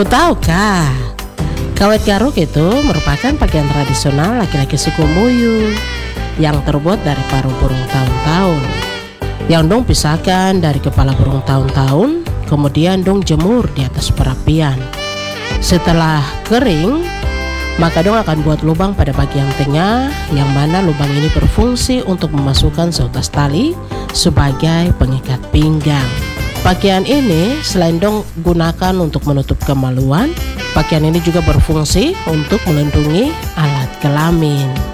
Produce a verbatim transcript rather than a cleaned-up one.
Tahukah, kawat garuk itu merupakan pakaian tradisional laki-laki suku Muyu yang terbuat dari paruh burung tahun-tahun, yang dong pisahkan dari kepala burung tahun-tahun, kemudian dong jemur di atas perapian. Setelah kering, maka dong akan buat lubang pada bagian tengah, yang mana lubang ini berfungsi untuk memasukkan seutas tali sebagai pengikat pinggang. Pakaian ini selain dong gunakan untuk menutup kemaluan, pakaian ini juga berfungsi untuk melindungi alat kelamin.